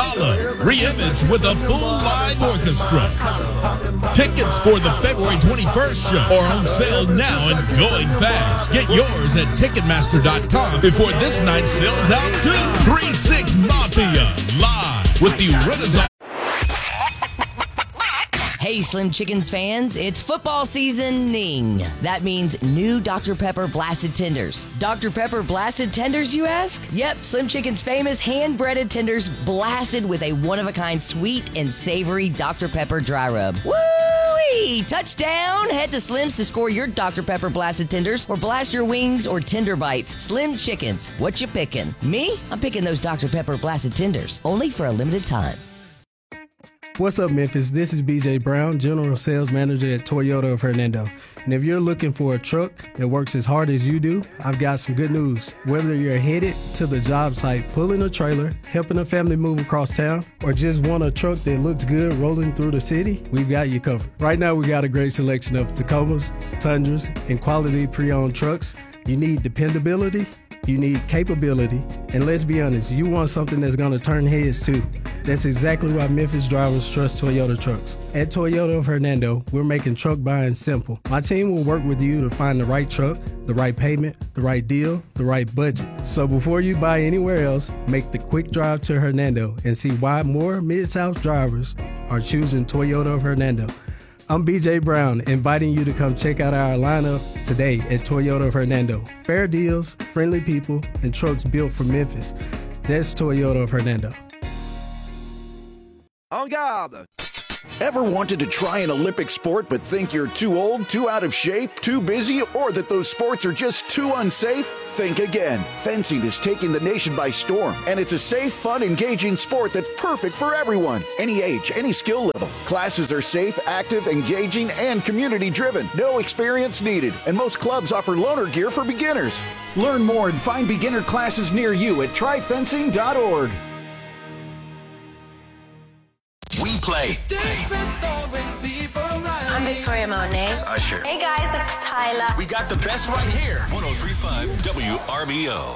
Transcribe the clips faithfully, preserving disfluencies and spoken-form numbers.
Apollo, re-imaged with a full live orchestra. Tickets for the February twenty-first show are on sale now and going fast. Get yours at Ticketmaster dot com before this night sells out too. three six Mafia, live with the Renaissance. Hey, Slim Chickens fans, it's football seasoning. That means new Doctor Pepper Blasted Tenders. Doctor Pepper Blasted Tenders, you ask? Yep, Slim Chickens' famous hand-breaded tenders blasted with a one-of-a-kind sweet and savory Doctor Pepper dry rub. Woo-wee! Touchdown! Head to Slim's to score your Doctor Pepper Blasted Tenders or blast your wings or tender bites. Slim Chickens, what you picking? Me? I'm picking those Doctor Pepper Blasted Tenders, only for a limited time. What's up, Memphis? This is B J Brown, General Sales Manager at Toyota of Hernando. And if you're looking for a truck that works as hard as you do, I've got some good news. Whether you're headed to the job site, pulling a trailer, helping a family move across town, or just want a truck that looks good rolling through the city, we've got you covered. Right now, we got a great selection of Tacomas, Tundras, and quality pre-owned trucks. You need dependability, you need capability, and let's be honest, you want something that's going to turn heads too. That's exactly why Memphis drivers trust Toyota trucks. At Toyota of Hernando, we're making truck buying simple. My team will work with you to find the right truck, the right payment, the right deal, the right budget. So before you buy anywhere else, make the quick drive to Hernando and see why more Mid-South drivers are choosing Toyota of Hernando. I'm B J Brown, inviting you to come check out our lineup today at Toyota of Hernando. Fair deals, friendly people, and trucks built for Memphis. That's Toyota of Hernando. En garde! Ever wanted to try an Olympic sport but think you're too old, too out of shape, too busy, or that those sports are just too unsafe? Think again. Fencing is taking the nation by storm, and it's a safe, fun, engaging sport that's perfect for everyone. Any age, any skill level. Classes are safe, active, engaging, and community-driven. No experience needed, and most clubs offer loaner gear for beginners. Learn more and find beginner classes near you at try fencing dot org. We play. I'm Victoria Monet. It's Usher. Hey guys, it's Tyler. We got the best right here. one oh three point five W R B O.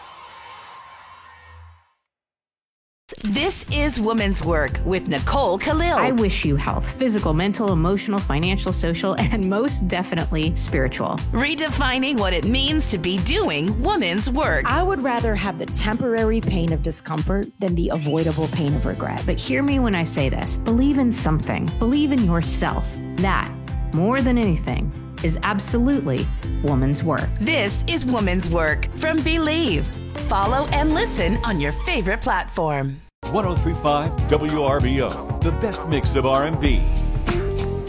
This is Women's Work with Nicole Khalil. I wish you health, physical, mental, emotional, financial, social, and most definitely spiritual. Redefining what it means to be doing women's work. I would rather have the temporary pain of discomfort than the avoidable pain of regret. But hear me when I say this. Believe in something. Believe in yourself. That, more than anything, is absolutely woman's work. This is Women's Work from Believe. Follow and listen on your favorite platform. one oh three point five W R B O, the best mix of R and B,